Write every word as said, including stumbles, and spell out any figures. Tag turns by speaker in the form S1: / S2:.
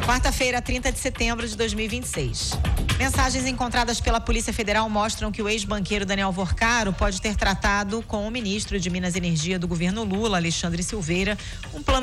S1: Quarta-feira, trinta de setembro de dois mil e vinte e seis. Mensagens encontradas pela Polícia Federal mostram que o ex-banqueiro Daniel Vorcaro pode ter tratado com o ministro de Minas e Energia do governo Lula, Alexandre Silveira, um plano